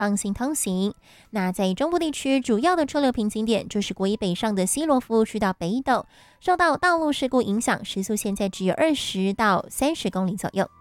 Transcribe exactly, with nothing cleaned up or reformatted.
放心通行。那在中部地区，主要的车流瓶景点就是国一北上的西罗夫去到北斗，受到道路事故影响，时速现在只有二十到三十公里左右。